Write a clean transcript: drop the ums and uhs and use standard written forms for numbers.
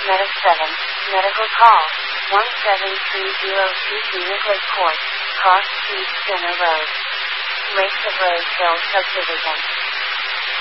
Meta 7, medical call, 1730 Phoenix Lake Court, Cross Street, Center Road. Lakes of Rose Hill Subdivision.